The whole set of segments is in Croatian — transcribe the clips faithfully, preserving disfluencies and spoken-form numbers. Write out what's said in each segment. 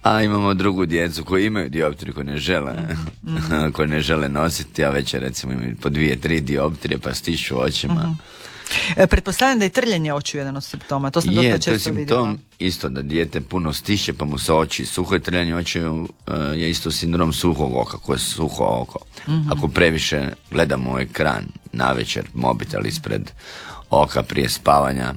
A imamo drugu djecu koji imaju dioptriju, koji ne žele, mm-hmm. koji ne žele nositi, a već recimo imaju po dvije, tri dioptrije pa stišu očima. Mm-hmm. E, pretpostavljam da je trljenje očiju jedan od simptoma, to sam je, dosta često vidjela. Je, to je simptom isto da dijete puno stiše pa mu se oči, suho trljenje očiju uh, je isto sindrom suhog oka, koje je suho oko. Mm-hmm. Ako previše gledamo u ekran navečer, mobitel ispred oka prije spavanja,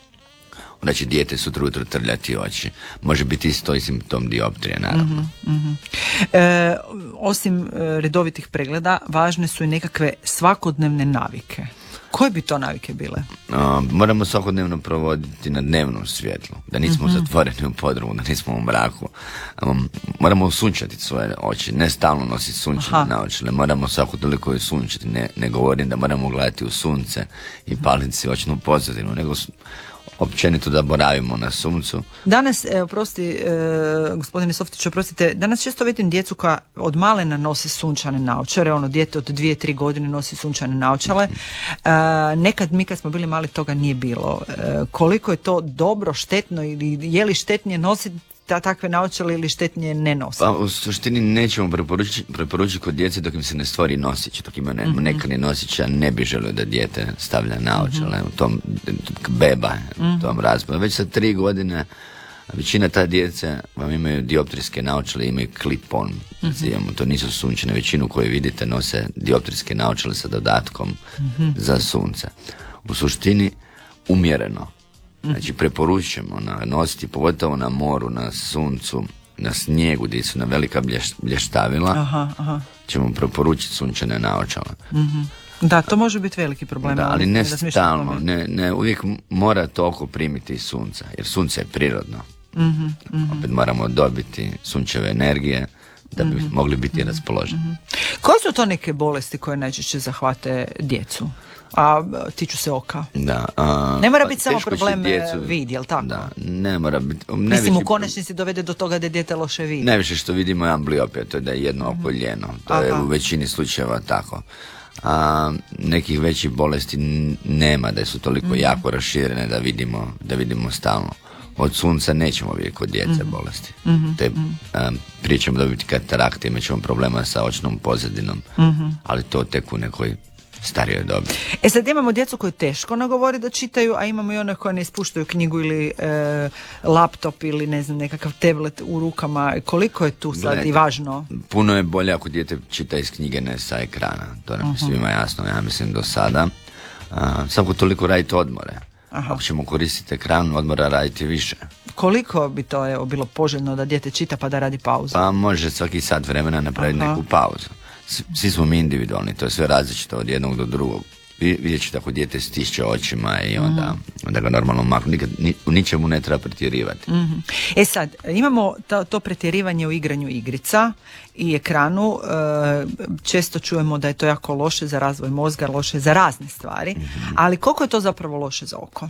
onda će dijete sutra ujutro trljati oči. Može biti isto i simptom dioptrije, naravno. Mm-hmm. E, osim e, redovitih pregleda, važne su i nekakve svakodnevne navike. Koje bi to navike bile? Uh, moramo svakodnevno provoditi na dnevnom svjetlu, da nismo mm-hmm. zatvoreni u podrumu, da nismo u mraku. Um, moramo sunčati svoje oči, ne stalno nositi sunčane naočale, moramo svako toliko i sunčati. Ne, ne govorim da moramo gledati u sunce i paliti si očnu pozadinu, nego općenito da boravimo na suncu. Danas, evo, prosti, e, gospodine Softić, oprostite, danas često vidim djecu koja od malena nosi sunčane naočare, ono dijete od dvije, tri godine nosi sunčane naočale. E, nekad mi kad smo bili mali toga nije bilo. E, koliko je to dobro, štetno ili je li štetnije nositi ta takve naočale ili štetnije ne nositi? Pa u suštini nećemo preporučiti, preporučiti kod djece dok im se ne stvori nosić. Dok ima ne, mm-hmm. neka ni nosića, ne bi želio da dijete stavlja naočale mm-hmm. u tom beba, mm-hmm. u tom razboju. Već sa tri godine većina ta djece vam imaju dioptrijske naočale, imaju clip-on. Mm-hmm. To nisu sunčane. Većinu koje vidite nose dioptrijske naočale sa dodatkom mm-hmm. za sunce. U suštini umjereno. Znači preporučujemo na nositi, pogotovo na moru, na suncu, na snijegu gdje su na velika blješ, blještavila, aha, aha. ćemo preporučiti sunčane naočale. Mm-hmm. Da, to može biti veliki problem. Da, ali ne stalno, ne, ne, uvijek mora toliko primiti iz sunca, jer sunce je prirodno. Mm-hmm, mm-hmm. Opet moramo dobiti sunčeve energije da bi mm-hmm. mogli biti mm-hmm. raspoloženi. Mm-hmm. Koje su to neke bolesti koje najčešće zahvate djecu? A tiču se oka. Da, a, ne mora biti samo problem djecu, vid, jel tako? Da, ne mora biti. Mislim, u konačnici dovede do toga da dijete loše vidi. Najviše što vidimo je ambliopija, to je da je jedno oko ljeno. To Aha. je u većini slučajeva tako. A nekih većih bolesti nema, da su toliko mm-hmm. jako raširene da vidimo, da vidimo stalno. Od sunca nećemo vidjeti kod djece mm-hmm. bolesti. Mm-hmm. Te, um, prije ćemo dobiti katarakte, imat ćemo problema sa očnom pozadinom, mm-hmm. ali to tek u nekoj starijoj dobi. E sad imamo djecu koje teško nagovori da čitaju, a imamo i one koje ne ispuštaju knjigu ili e, laptop ili ne znam nekakav tablet u rukama. Koliko je tu sad Gledajte, i važno? Puno je bolje ako dijete čita iz knjige, ne sa ekrana. To nam uh-huh. svima jasno, ja mislim do sada. A, samo toliko radite odmore. Aha. Ako ćemo koristiti ekran, odmora raditi više. Koliko bi to evo, bilo poželjno da dijete čita pa da radi pauzu? Pa može svaki sat vremena napraviti Aha. neku pauzu. Svi smo mi individualni, to je sve različito od jednog do drugog. Vidjet ćete ako dijete stišće očima i onda, mm. onda ga normalno maknu. Nikad, ni, u ničemu ne treba pretjerivati. Mm-hmm. E sad, imamo to, to pretjerivanje u igranju igrica i ekranu. E, često čujemo da je to jako loše za razvoj mozga, loše za razne stvari. Mm-hmm. Ali koliko je to zapravo loše za oko?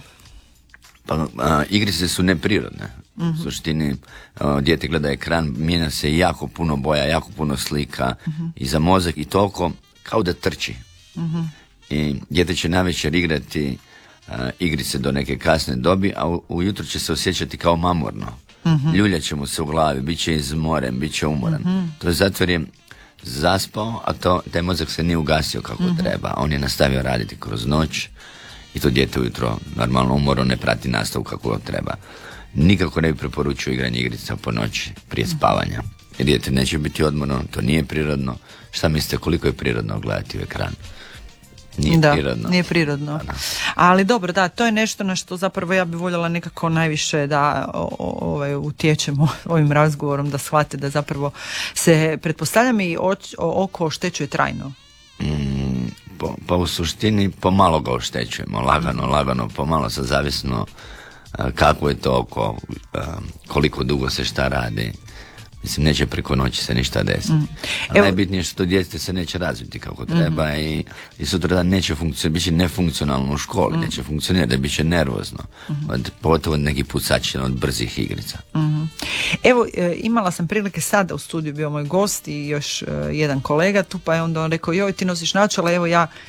Pa, a, igrice su neprirodne. Mm-hmm. U suštini, a, dijete gleda ekran, mijenja se jako puno boja, jako puno slika mm-hmm. i za mozak i toliko kao da trči. Mm-hmm. I dijete će navečer igrati a, igrice do neke kasne dobi, a u, ujutro će se osjećati kao mamurno. Mm-hmm. Ljulja će mu se u glavi, bit će izmoren, bit će umoran. Mm-hmm. To je zato jer je zaspao, a to, taj mozak se nije ugasio kako mm-hmm. treba. On je nastavio raditi kroz noć. I to dijete ujutro normalno umorno ne prati nastavu kako treba. Nikako ne bi preporučio igranje igrica po noći prije spavanja. Jer dijete neće biti odmorno, to nije prirodno. Šta mislite koliko je prirodno gledati u ekran? Nije da, prirodno. Nije prirodno. Da. Ali dobro, da, to je nešto na što zapravo ja bih voljela nekako najviše da ovaj, utječemo ovim razgovorom, da shvate da zapravo se, pretpostavljam, i oč, oko oštećuje trajno. Mm, po, pa u suštini pomalo ga oštećujemo, lagano, lagano, pomalo, sa zavisno uh, kako je to oko, uh, koliko dugo se šta radi. Mislim, neće preko noći se ništa desiti. Mm. A najbitnije je što dijete se neće razviti kako treba mm-hmm. i, i sutra da neće funkcionirati, bit će nefunkcionalno u školi, mm. neće funkcionirati, bit će nervozno. Mm-hmm. Od, pogotovo od nekih pucačina, od brzih igrica. Mm-hmm. Evo, e, imala sam prilike sada u studiju, bio moj gost i još e, jedan kolega tu, pa je onda on rekao, joj, ti nosiš naočale, evo ja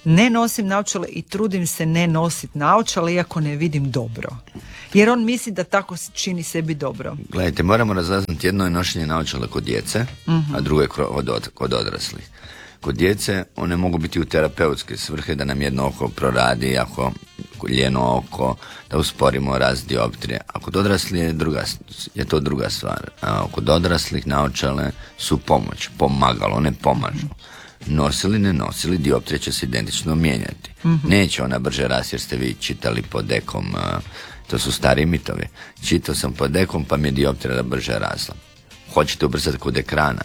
ne nosim naočale i trudim se ne nositi naočale iako ne vidim dobro. Jer on misli da tako čini sebi dobro. Gledajte, moramo razlikovati, jedno je nošenje naočala kod djece, uh-huh. a drugo je kod, od, kod odraslih. Kod djece one mogu biti u terapeutske svrhe, da nam jedno oko proradi, ako ljeno oko, da usporimo rast dioptrije. A kod odraslih je, druga, je to druga stvar. A kod odraslih naočale su pomoć, pomagalo, one pomažu. Nosili, ne nosili, dioptrije će se identično mijenjati. Mm-hmm. Neće ona brže rast jer ste vi čitali pod dekom, uh, to su stari mitovi. Čitao sam pod dekom pa mi je dioptrija brže rasla. Hoćete ubrzati kod ekrana.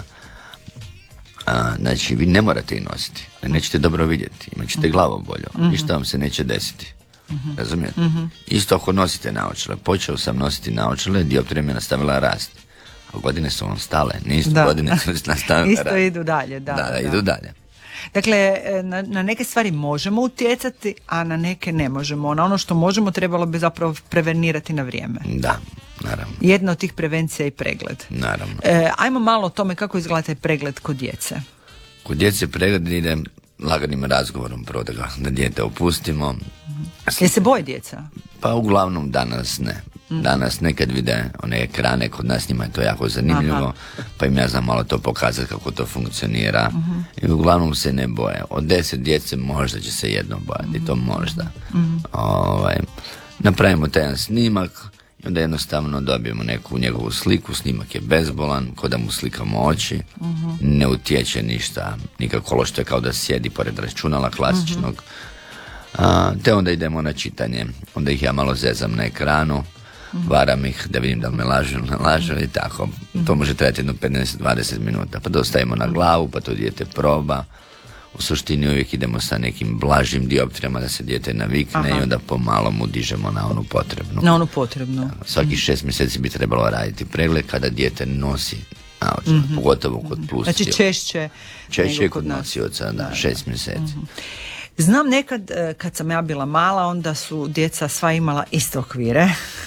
A, znači, vi ne morate ih nositi. Nećete dobro vidjeti. Imat ćete mm-hmm. glavobolju. Mm-hmm. I što vam se neće desiti. Mm-hmm. Razumijete? Mm-hmm. Isto ako nosite naočale. Počeo sam nositi naočale, dioptrija mi je nastavila rast. A godine su vam stale. Nisu da. godine su nastavile Isto rast. Idu dalje. Da, da, da, da. idu dalje. Dakle, na, na neke stvari možemo utjecati, a na neke ne možemo. Na ono što možemo trebalo bi zapravo prevenirati na vrijeme. Da, naravno. Jedna od tih prevencija je i pregled. Naravno. E, ajmo malo o tome kako izgleda taj pregled kod djece. Kod djece pregled ide laganim razgovorom, prvo da ga da dijete opustimo. Je se boje djeca? Pa uglavnom danas ne. Danas nekad vide one ekrane, kod nas njima je to jako zanimljivo, aha. pa im ja znam malo to pokazati kako to funkcionira. Uh-huh. I uglavnom se ne boje. Od deset djece možda će se jedno bojati, uh-huh. to možda. Uh-huh. Ovaj, napravimo taj jedan snimak i onda jednostavno dobijemo neku njegovu sliku, snimak je bezbolan, ko da mu slikamo oči, uh-huh. ne utječe ništa, nikako loše, kao da sjedi pored računala klasičnog. Uh-huh. A, te onda idemo na čitanje, onda ih ja malo zezam na ekranu, varam ih da vidim da me lažu, ne lažu i tako. To može trajati jedno petnaest do dvadeset minuta. Pa dostavimo na glavu, pa to dijete proba. U suštini uvijek idemo sa nekim blažim dioptrijama da se dijete navikne. Aha. I onda pomalo mu dižemo na onu potrebnu. Na onu potrebnu. Svaki šest mjeseci bi trebalo raditi pregled kada dijete nosi naočale, mm-hmm. pogotovo kod plus. Znači češće, češće kod nosioca, da, da, šest mjeseci. Mm-hmm. Znam nekad, kad sam ja bila mala, onda su djeca sva imala iste okvire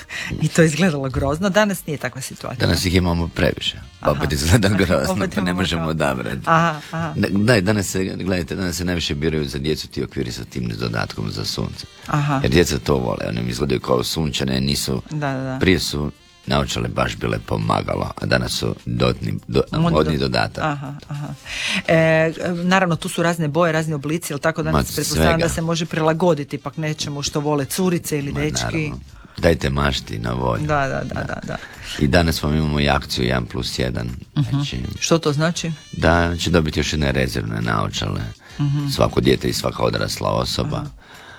i to izgledalo grozno. Danas nije takva situacija. Danas ih imamo previše. Pa opet izgleda grozno, pa ne možemo odabrati. Aha, aha. Da, danas se, gledajte, danas se najviše biraju za djecu ti okviri sa tim dodatkom za sunce. Aha. Jer djeca to vole, oni izgledaju kao sunčane, nisu, da, da, da. Prije su naočale baš bile pomagalo, a danas su dodni, do, modni dodatak. Aha, aha. E, naravno, tu su razne boje, razni oblici, ali tako danas pretpostavljam da se može prilagoditi pak nečemu što vole curice ili Ma, dečki. Naravno. Dajte mašti na volju. Da, da, da, da, da. I danas vam imamo i akciju jedan plus jedan. Uh-huh. Znači, što to znači? Da će dobiti još jedne rezervne naočale. Uh-huh. Svako dijete i svaka odrasla osoba. Uh-huh.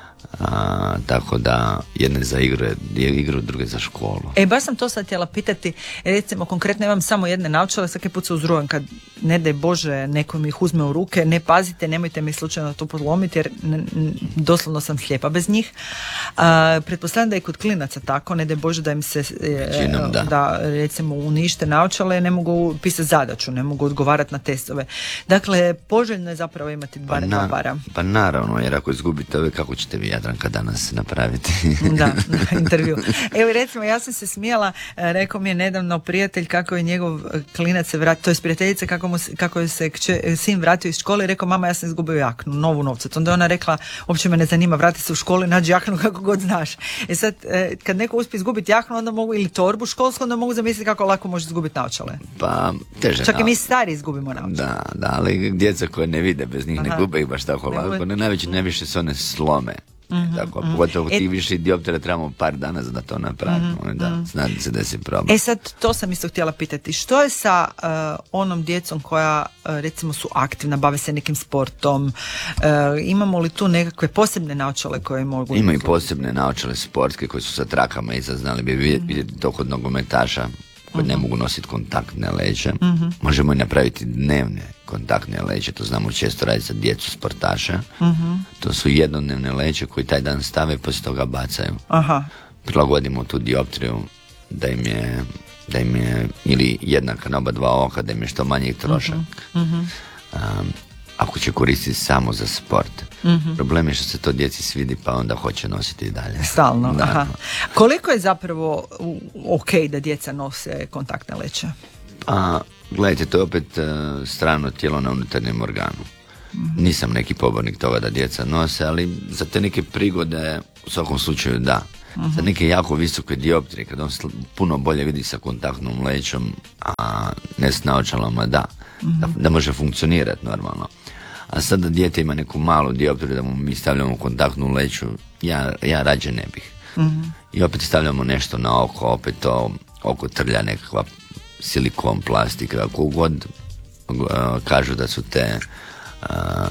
A, tako da jedne za igru, igru, druge za školu. E, baš sam to sad htjela pitati. Recimo, konkretno imam samo jedne naočale, svaki put se uzrujem kad, ne daj Bože, neko mi ih uzme u ruke, ne pazite, nemojte mi slučajno to podlomiti, jer n- n- doslovno sam slijepa bez njih. A, pretpostavljam da je kod klinaca tako, ne daj Bože da im se e, da. da recimo unište naočale, ne mogu pisati zadaću, ne mogu odgovarati na testove. Dakle, poželjno je zapravo imati dva pa, na, para. Pa naravno, jer ako izgubite ove, kako ćete vi, Jadranka, danas napraviti? Da, intervju. Evo, recimo, ja sam se smijala, rekao mi je nedavno prijatelj kako je njegov klinac se vratio, to je prijateljica kako, mu, kako je se kće, sin vratio iz škole i rekao, mama, ja sam izgubio jaknu, novu novcat. Onda je ona rekla, uopće me ne zanima, vrati se u školu i nađi jaknu kako god znaš. E sad, kad neko uspije izgubiti jaknu, onda mogu, ili torbu školsku, onda mogu zamisliti kako lako može izgubiti naočale. Pa, teže. Čak i mi stari izgubimo naočale. Da, da, ali djeca koje ne vide bez njih, Aha. ne gube ih baš tako ne lako, ne najveće najviše se one slome. Mm-hmm, tako, mm-hmm. Pogotovo ti više dioptera trebamo par dana za da to napravimo, mm-hmm. da zna se da se proba. E sad, to sam isto htjela pitati, što je sa uh, onom djecom koja uh, recimo su aktivna, bave se nekim sportom, uh, imamo li tu nekakve posebne naočale koje mogu... Ima i posebne naočale sportske koje su sa trakama iza, znali bi vidjeti, vidjeti to kod nogometaša koji uh-huh. ne mogu nositi kontaktne leće. Uh-huh. Možemo i napraviti dnevne kontaktne leće, to znamo često raditi sa djecu sportaša. Uh-huh. To su jednodnevne leće koji taj dan stave i poslije toga bacaju. Aha. Prilagodimo tu dioptriju da im je, da im je ili jednaka na oba dva oka, da im je što manji trošak. Uh-huh. Um, ako će koristiti samo za sport. Mm-hmm. Problem je što se to djeci svidi pa onda hoće nositi i dalje. Stalno, da. Aha. Koliko je zapravo ok da djeca nose kontaktne leće? A, gledajte, to je opet uh, strano tijelo na unutarnjem organu. Nisam neki pobornik toga da djeca nose, ali za te neke prigode u svakom slučaju da. Za neke jako visoke dioptrije, kad on sl- puno bolje vidi sa kontaktnom lećom, a ne s naočalama, da. Da, da može funkcionirati normalno. A sad da dijete ima neku malu dioptriju, da mu mi stavljamo kontaktnu leću, ja, ja rađe ne bih. Mm-hmm. I opet stavljamo nešto na oko, opet to oko trlja nekakva silikon, plastika, kako god uh, kažu da su te uh,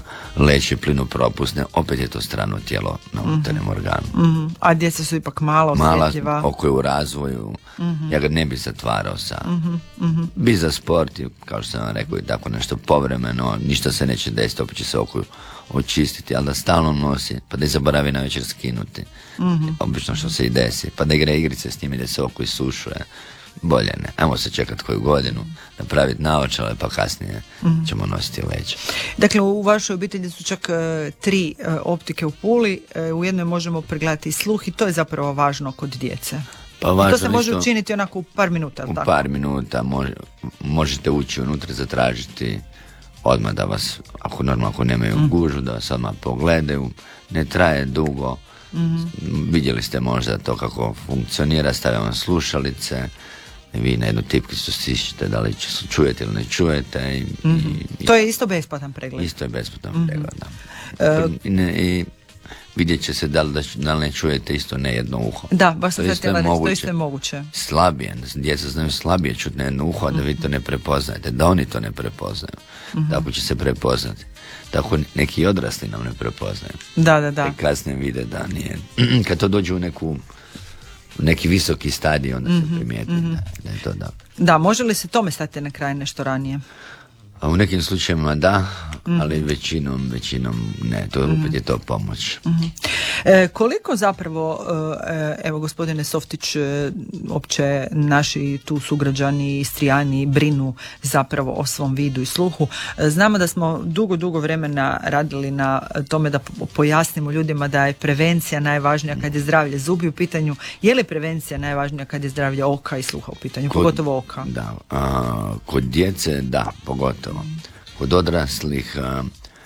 leće plinopropusne, opet je to strano tijelo na unutarnjem mm-hmm. organu. Mm-hmm. A djeca su ipak malo osjetljiva. Mala, oko je u razvoju, mm-hmm. ja ga ne bi zatvarao sa. Mm-hmm. Bi za sport, kao što sam vam rekao, i tako nešto povremeno, ništa se neće desiti, opet će se oko očistiti, ali da stalno nosi, pa da je zaboravi na večer skinuti. Mm-hmm. Obično što se i desi, pa da igra igrice s njim i da se oko isušuje. Bolje ne. Ajmo se čekati koju godinu, napraviti naočale, pa kasnije mm-hmm. ćemo nositi leće. Dakle, u vašoj obitelji su čak uh, tri uh, optike u Puli, uh, u jednoj možemo pregledati i sluh i to je zapravo važno kod djece. Pa važno, to se može isto učiniti onako u par minuta. U tako? par minuta može, možete ući unutra, zatražiti odmah da vas, ako normalno ako nemaju mm. gužu, da vas odmah pogledaju. Ne traje dugo. Mm-hmm. Vidjeli ste možda to kako funkcionira, stavljamo slušalice, vi na jednu tipkicu stišćete da li čujete ili ne čujete. I, mm-hmm. i, to je isto besplatan pregled. Isto je besplatan mm-hmm. pregled, da. Uh, I, ne, i vidjet će se da li, da li ne čujete isto ne jedno uho. Da, baš sam htjela reći, to isto je moguće. Slabije, djeca znaju slabije čuti na jedno uho, a da vi to ne prepoznajete, da oni to ne prepoznaju. Mm-hmm. Tako će se prepoznati. Tako neki odrasli nam ne prepoznaju. Da, da, da. I kasnije vide da nije. Kad to dođe u neku neki visoki stadij, onda mm-hmm. se primijeti mm-hmm. da, da je to da. Da, može li se tome stati na kraj nešto ranije? A u nekim slučajevima da, mm-hmm. ali većinom, većinom ne, to mm-hmm. opet je to pomoć. Mm-hmm. E, koliko zapravo, e, evo gospodine Softić, e, opće naši tu sugrađani, Istrijani brinu zapravo o svom vidu i sluhu. E, znamo da smo dugo, dugo vremena radili na tome da pojasnimo ljudima da je prevencija najvažnija kad je zdravlje zubi u pitanju. Je li prevencija najvažnija kad je zdravlje oka i sluha u pitanju, kod, pogotovo oka? Da, a, kod djece da, pogotovo. Kod odraslih a,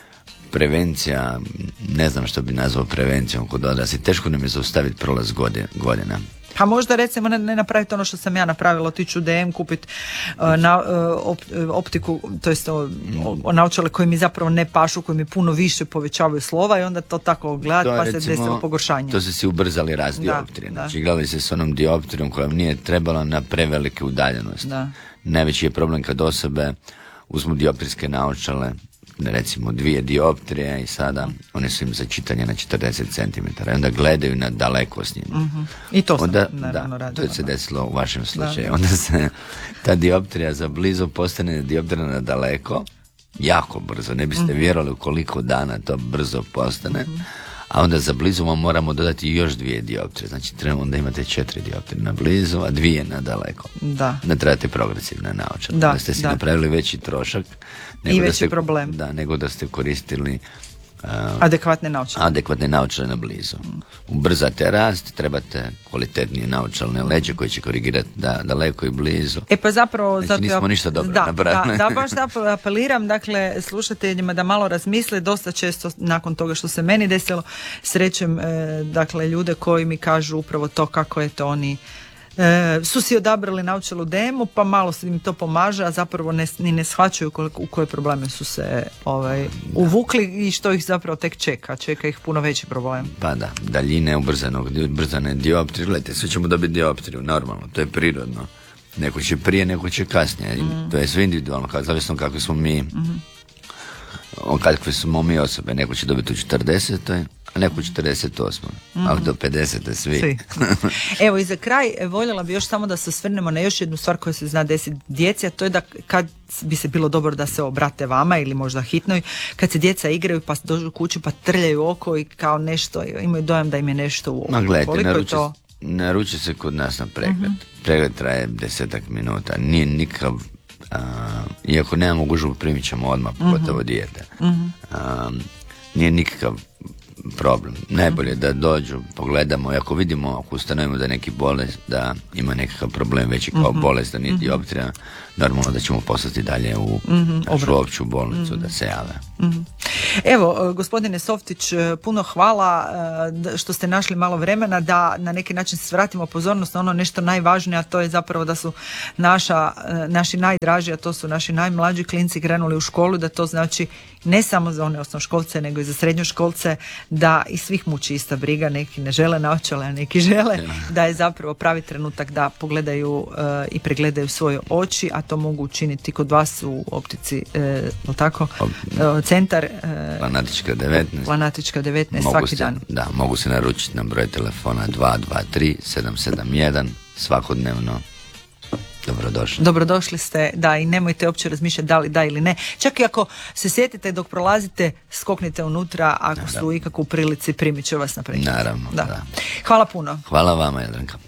prevencija, ne znam što bi nazvao prevencijom kod odraslih, teško nam je zaustaviti prolaz godina. Pa možda recimo ne, ne napraviti ono što sam ja napravila, otići u D M, kupiti uh, na, uh, op, uh, optiku, to jest uh, mm. naočale koji mi zapravo ne pašu, koji mi puno više povećavaju slova i onda to tako gledati pa recimo, se desilo pogoršanje. To se si ubrzali raz dioptrije. Znači gledali se s onom dioptrijom koja nije trebala na prevelike udaljenosti. Da. Najveći je problem kad osobe uzmu dioptrijske naočale, recimo dvije dioptrije i sada one su im za čitanje na četrdeset centimetara i onda gledaju na daleko s njim. Mm-hmm. I to onda, sam naravno da, radila. To se desilo u vašem slučaju. Da. Onda se ta dioptrija za blizu postane dioptrija na daleko, jako brzo, ne biste mm-hmm. vjerovali u koliko dana to brzo postane. Mm-hmm. A onda za blizu vam moramo dodati još dvije dioptrije. Znači trebamo da imate četiri dioptrije na blizu, a dvije na daleko. Da. Da trebate progresivne naočale. Da, da ste si da. napravili veći trošak. Nego I veći da ste, problem. Da, nego da ste koristili uh, adekvatne naočale. Adekvatne naočale na blizu. Mm. Ubrzate rast, trebate kvalitetnije naočalne leđe koje će korigirati da, daleko i blizu. E pa zapravo... Znači nismo ja, ništa dobro da, napravili. Da, da, baš zapravo apeliram, dakle, slušateljima da malo razmisle, dosta često nakon toga što se meni desilo, srećem, e, dakle, ljude koji mi kažu upravo to kako je to oni E, su si odabrali naočalu demo, pa malo se im to pomaže, a zapravo ne, ni ne shvaćaju koliko, u koje probleme su se ovaj, uvukli i što ih zapravo tek čeka. Čeka ih puno veći problem. Pa da, daljine ubrzanog, ubrzane dioptrije, gledajte, svi ćemo dobiti dioptriju, normalno, to je prirodno. Neko će prije, neko će kasnije. Mm. To je sve individualno, kao zavisno kako smo mi, mm-hmm. kakve smo mi osobe. Neko će dobiti u četrdesetoj, a neko u četrdeset osmoj Mm-hmm. Ali do pedesete svi. svi. Evo i za kraj voljela bi još samo da se osvrnemo na još jednu stvar koja se zna desiti djeci, a to je da kad bi se bilo dobro da se obrate vama ili možda hitnoj, kad se djeca igraju pa dođu kući pa trljaju oko i kao nešto, imaju dojam da im je nešto u oku. Ma gledajte, naruči, to... naruči se kod nas na pregled. Mm-hmm. Pregled traje desetak minuta, nije nikakav, uh, iako nemamo gužvu primit ćemo odmah, pogotovo mm-hmm. dijete. Mm-hmm. Uh, nije nikakav problem. Najbolje da dođu, pogledamo i ako vidimo, ako ustanovimo da je neki bolest, da ima nekakav problem veći kao mm-hmm. bolest, da nije mm-hmm. dioptrija, normalno da ćemo poslati dalje u mm-hmm. našu opću bolnicu mm-hmm. da se jave. Mm-hmm. Evo, gospodine Softić, puno hvala što ste našli malo vremena da na neki način se vratimo pozornost na ono nešto najvažnije, a to je zapravo da su naša, naši najdraži, a to su naši najmlađi klinci krenuli u školu, da to znači ne samo za one osnovnoškolce, nego i za srednjoškolce, da i svih muči ista briga, neki ne žele naočale, a neki žele, da je zapravo pravi trenutak da pogledaju uh, i pregledaju svoje oči, a to mogu učiniti kod vas u optici, uh, tako, uh, centar uh, Planatička devetnaest. Planatička devetnaest mogu svaki se, dan. Da, mogu se naručiti na broj telefona dva dva tri sedam sedam jedan svakodnevno. Dobrodošli. Dobrodošli ste, da, i nemojte uopće razmišljati da li da ili ne. Čak i ako se sjetite dok prolazite, skoknite unutra, ako da, su ikako u prilici, primit će vas na pregled. Naravno, da. da. Hvala puno. Hvala vama, Jadranka.